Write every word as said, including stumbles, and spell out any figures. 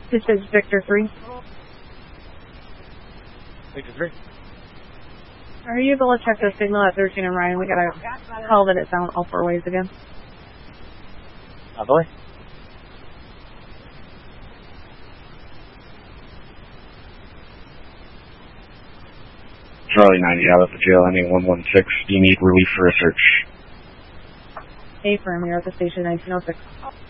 This is Victor three. Victor three. Are you able to check the signal at thirteen and Ryan? We got a hell of it sound all four ways again. Oh, boy. Charlie ninety out of the jail, ending one one six. Do you need relief for a search? A firm, you're at the station nineteen oh six.